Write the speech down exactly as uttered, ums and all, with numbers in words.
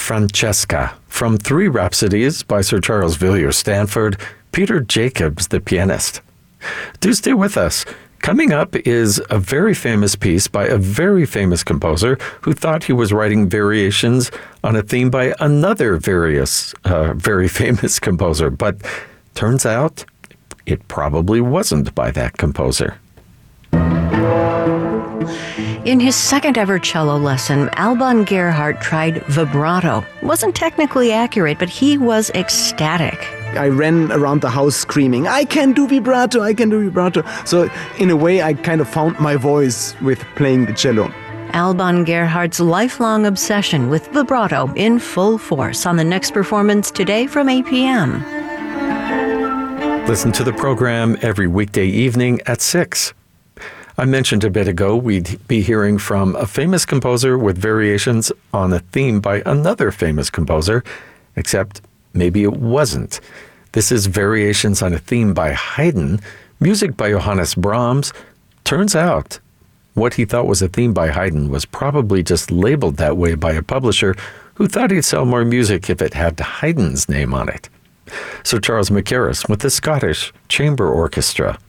Francesca from Three Rhapsodies by Sir Charles Villiers-Stanford, Peter Jacobs, the pianist. Do stay with us. Coming up is a very famous piece by a very famous composer who thought he was writing variations on a theme by another various, uh, very famous composer, but turns out it probably wasn't by that composer. In his second ever cello lesson, Alban Gerhardt tried vibrato. It wasn't technically accurate, but he was ecstatic. I ran around the house screaming, I can do vibrato, I can do vibrato. So in a way, I kind of found my voice with playing the cello. Alban Gerhardt's lifelong obsession with vibrato in full force on the next performance today from eight p.m. Listen to the program every weekday evening at six. I mentioned a bit ago we'd be hearing from a famous composer with variations on a theme by another famous composer, except maybe it wasn't. This is Variations on a Theme by Haydn, music by Johannes Brahms. Turns out, what he thought was a theme by Haydn was probably just labeled that way by a publisher who thought he'd sell more music if it had Haydn's name on it. Sir Charles Mackerras with the Scottish Chamber Orchestra.